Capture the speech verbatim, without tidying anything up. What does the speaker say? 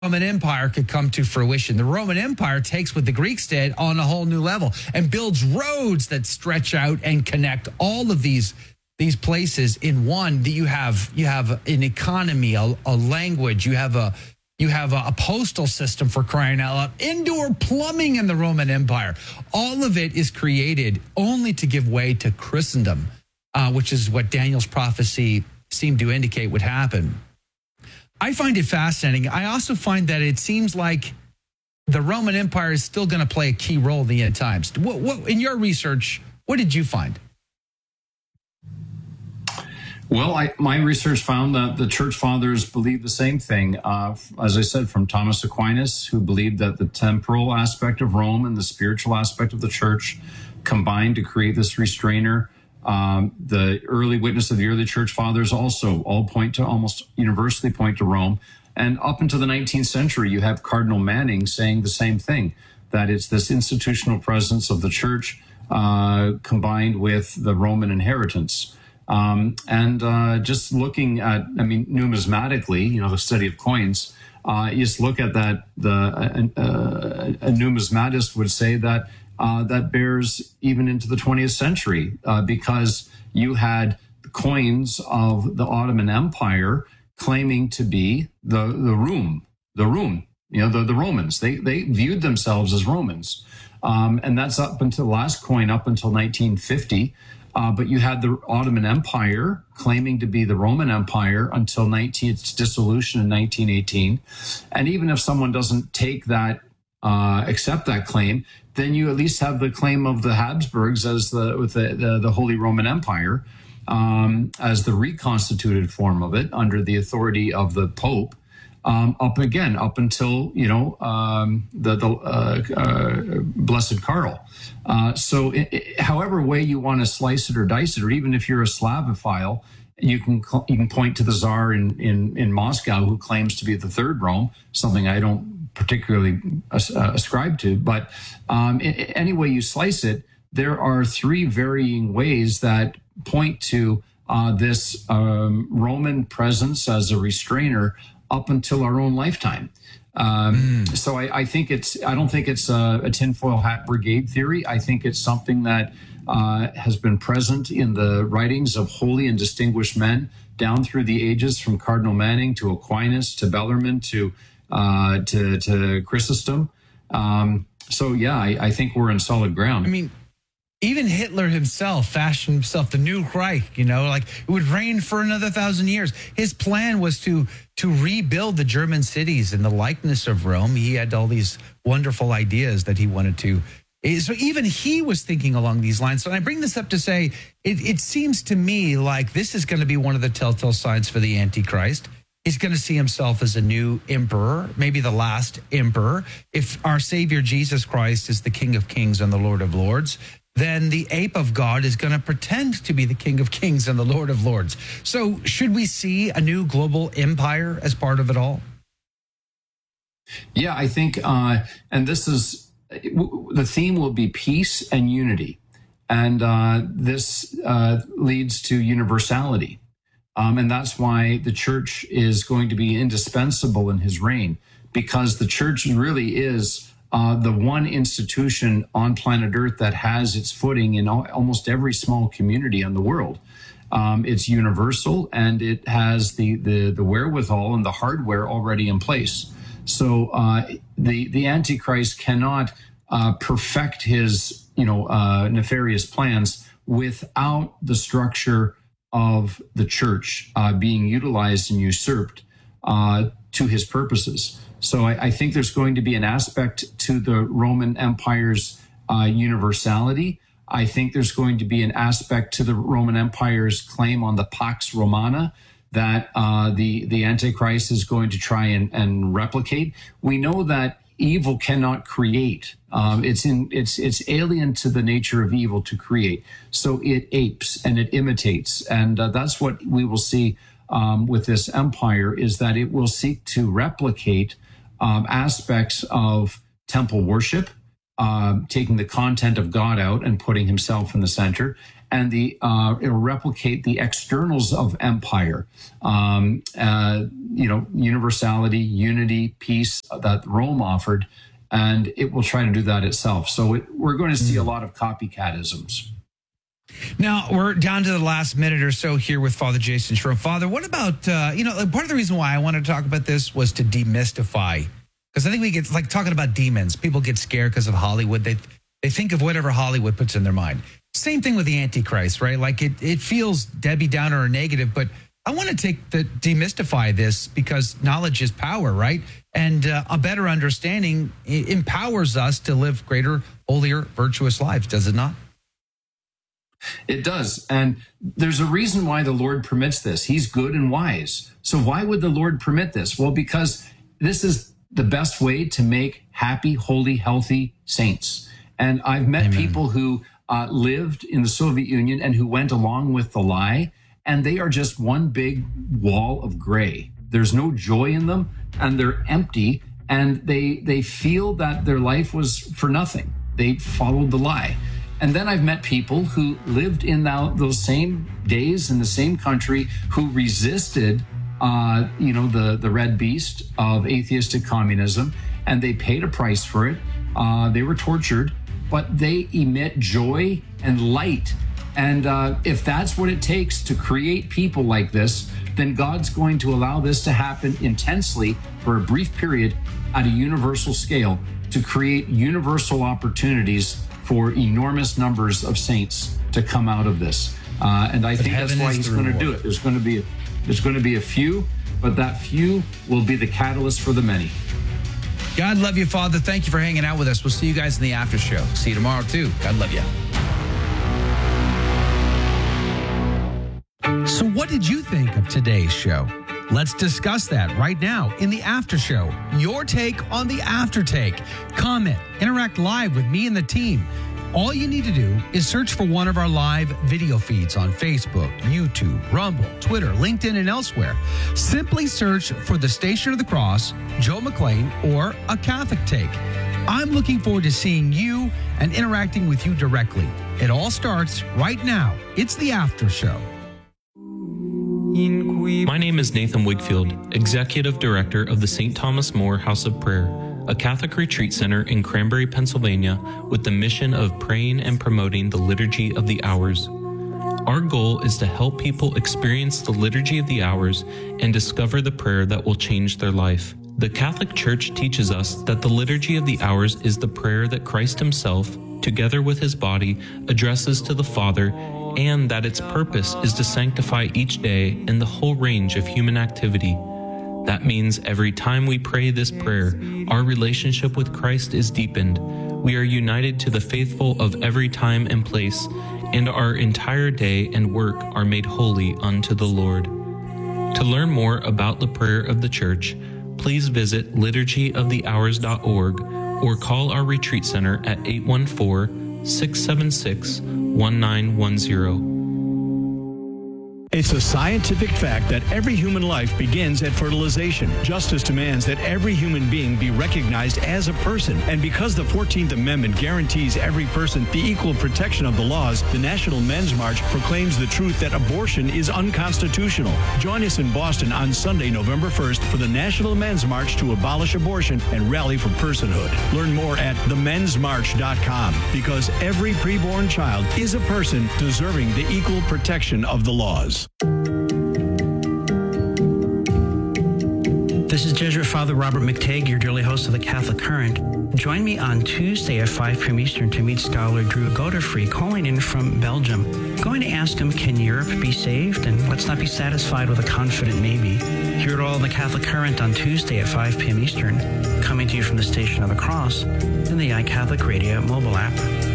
Roman Empire could come to fruition. The Roman Empire takes what the Greeks did on a whole new level and builds roads that stretch out and connect all of these these places in one. That you have you have an economy, a, a language, you have a you have a, a postal system, for crying out loud, indoor plumbing in the Roman Empire. All of it is created only to give way to Christendom, uh, which is what Daniel's prophecy seemed to indicate would happen. I find it fascinating. I also find that it seems like the Roman Empire is still going to play a key role in the end times. What, what, in your research, what did you find? Well, I, my research found that the church fathers believed the same thing. Uh, as I said, from Thomas Aquinas, who believed that the temporal aspect of Rome and the spiritual aspect of the church combined to create this restrainer. Um, the early witness of the early church fathers also all point to, almost universally point to Rome. And up into the nineteenth century, you have Cardinal Manning saying the same thing, that it's this institutional presence of the church uh, combined with the Roman inheritance. Um, and uh, just looking at, I mean, numismatically, you know, the study of coins, uh, you just look at that, the uh, uh, a numismatist would say that Uh, that bears even into the twentieth century, uh, because you had coins of the Ottoman Empire claiming to be the the Rum, the Rum, you know, the, the Romans. They they viewed themselves as Romans, um, and that's up until the last coin up until nineteen fifty. Uh, but you had the Ottoman Empire claiming to be the Roman Empire until nineteen, its dissolution in nineteen eighteen. And even if someone doesn't take that, uh, accept that claim, then you at least have the claim of the Habsburgs as the with the, the, the Holy Roman Empire, um, as the reconstituted form of it under the authority of the Pope, um, up again up until you know um, the the uh, uh, Blessed Karl. Uh, so, it, it, however way you want to slice it or dice it, or even if you're a Slavophile, you can you can point to the Tsar in in in Moscow who claims to be the Third Rome, something I don't particularly uh, ascribe to, but um, any way you slice it, there are three varying ways that point to uh, this um, Roman presence as a restrainer up until our own lifetime. Um, mm. So I, I think it's, I don't think it's a, a tinfoil hat brigade theory. I think it's something that uh, has been present in the writings of holy and distinguished men down through the ages, from Cardinal Manning to Aquinas to Bellarmine to Uh, to to Chrysostom. Um, so yeah, I, I think we're in solid ground. I mean, even Hitler himself fashioned himself the New Reich. You know, like it would reign for another thousand years. His plan was to to rebuild the German cities in the likeness of Rome. He had all these wonderful ideas that he wanted to. So even he was thinking along these lines. So I bring this up to say, it, it seems to me like this is going to be one of the telltale signs for the Antichrist. He's going to see himself as a new emperor, maybe the last emperor. If our Savior Jesus Christ is the King of Kings and the Lord of Lords, then the ape of God is going to pretend to be the King of Kings and the Lord of Lords. So should we see a new global empire as part of it all? Yeah, I think, uh, and this is, the theme will be peace and unity. And uh, this uh, leads to universality. Um, and that's why the church is going to be indispensable in his reign, because the church really is uh, the one institution on planet Earth that has its footing in all, almost every small community in the world. Um, it's universal, and it has the, the, the wherewithal and the hardware already in place. So uh, the, the Antichrist cannot uh, perfect his you know uh, nefarious plans without the structure of the church uh, being utilized and usurped uh, to his purposes. So I, I think there's going to be an aspect to the Roman Empire's uh, universality. I think there's going to be an aspect to the Roman Empire's claim on the Pax Romana that uh, the, the Antichrist is going to try and, and replicate. We know that evil cannot create. Um, it's in it's it's alien to the nature of evil to create. So it apes and it imitates, and uh, that's what we will see um, with this empire, is that it will seek to replicate um, aspects of temple worship, uh, taking the content of God out and putting himself in the center. And the uh, it will replicate the externals of empire, um, uh, you know, universality, unity, peace that Rome offered, and it will try to do that itself. So it, we're going to see a lot of copycatisms. Now, we're down to the last minute or so here with Father Jason Schromm. Father, what about, uh, you know, part of the reason why I wanted to talk about this was to demystify, because I think we get, like, talking about demons. People get scared because of Hollywood. They they think of whatever Hollywood puts in their mind. Same thing with the Antichrist, right? Like, it, it feels Debbie Downer or negative, but I want to take the demystify this because knowledge is power, right? And uh, a better understanding empowers us to live greater, holier, virtuous lives, does it not? It does. And there's a reason why the Lord permits this. He's good and wise. So why would the Lord permit this? Well, because this is the best way to make happy, holy, healthy saints. And I've met Amen. people who uh, lived in the Soviet Union and who went along with the lie, and they are just one big wall of gray. There's no joy in them, and they're empty, and they they feel that their life was for nothing. They followed the lie. And then I've met people who lived in that, those same days in the same country who resisted, uh, you know, the, the red beast of atheistic communism, and they paid a price for it. Uh, they were tortured, but they emit joy and light. And uh, if that's what it takes to create people like this, then God's going to allow this to happen intensely for a brief period at a universal scale to create universal opportunities for enormous numbers of saints to come out of this. Uh, and I but think that's why he's going to do it. There's going to be a, there's going to be a few, but that few will be the catalyst for the many. God love you, Father. Thank you for hanging out with us. We'll see you guys in the after show. See you tomorrow, too. God love you. So what did you think of today's show? Let's discuss that right now in the after show. Your take on the after take. Comment, interact live with me and the team. All you need to do is search for one of our live video feeds on Facebook, YouTube, Rumble, Twitter, LinkedIn, and elsewhere. Simply search for the Station of the Cross, Joe McClain, or A Catholic Take. I'm looking forward to seeing you and interacting with you directly. It all starts right now. It's the after show. My name is Nathan Wigfield, Executive Director of the Saint Thomas More House of Prayer, a Catholic retreat center in Cranberry, Pennsylvania, with the mission of praying and promoting the Liturgy of the Hours. Our goal is to help people experience the Liturgy of the Hours and discover the prayer that will change their life. The Catholic Church teaches us that the Liturgy of the Hours is the prayer that Christ himself, together with his body, addresses to the Father, and that its purpose is to sanctify each day in the whole range of human activity. That means every time we pray this prayer, our relationship with Christ is deepened. We are united to the faithful of every time and place, and our entire day and work are made holy unto the Lord. To learn more about the prayer of the Church, please visit liturgy of the hours dot org or call our retreat center at eight one four, six seven six, one nine one zero. It's a scientific fact that every human life begins at fertilization. Justice demands that every human being be recognized as a person. And because the fourteenth Amendment guarantees every person the equal protection of the laws, the National Men's March proclaims the truth that abortion is unconstitutional. Join us in Boston on Sunday, November first for the National Men's March to abolish abortion and rally for personhood. Learn more at the men's march dot com because every preborn child is a person deserving the equal protection of the laws. This is Jesuit Father Robert McTagg, your dearly host of the Catholic Current. Join me on Tuesday at five p.m. Eastern to meet scholar Drew Godefrey, calling in from Belgium. Going to ask him, can Europe be saved? And let's not be satisfied with a confident maybe. Hear it all in the Catholic Current on Tuesday at five p.m. Eastern, coming to you from the Station of the Cross and the iCatholic Radio mobile app.